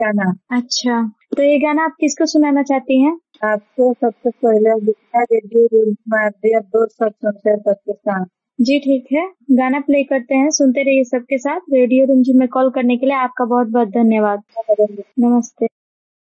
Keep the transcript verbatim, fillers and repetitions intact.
गाना। अच्छा, तो ये गाना आप किसको सुनाना चाहती हैं? आपको सबसे पहले दिखा रेडियो रूम मार दिया दो सब सुनते सबके साथ। जी ठीक है, गाना प्ले करते हैं, सुनते रहिए सबके साथ। रेडियो रिमझिम में कॉल करने के लिए आपका बहुत बहुत धन्यवाद। नमस्ते।